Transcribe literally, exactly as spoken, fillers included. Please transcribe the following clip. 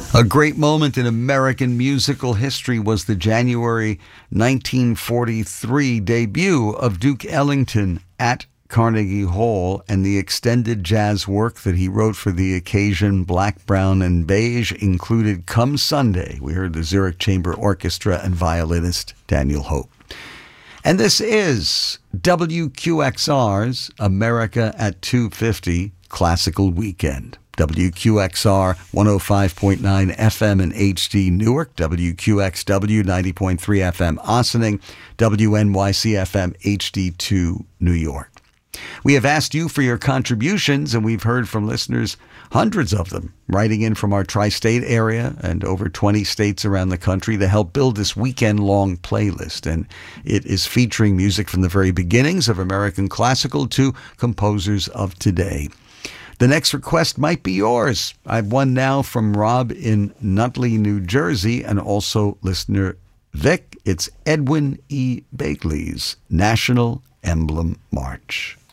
A great moment in American musical history was the January nineteen forty-three debut of Duke Ellington at Carnegie Hall and the extended jazz work that he wrote for the occasion. Black, Brown, and Beige included Come Sunday. We heard the Zurich Chamber Orchestra and violinist Daniel Hope. And this is W Q X R's America at two fifty Classical Weekend. W Q X R one oh five point nine F M in H D Newark, W Q X W ninety point three F M Ossining, W N Y C F M H D two New York. We have asked you for your contributions, and we've heard from listeners, hundreds of them, writing in from our tri-state area and over twenty states around the country to help build this weekend-long playlist. And it is featuring music from the very beginnings of American classical to composers of today. The next request might be yours. I have one now from Rob in Nutley, New Jersey, and also listener Vic. It's Edwin E. Bagley's National Emblem March.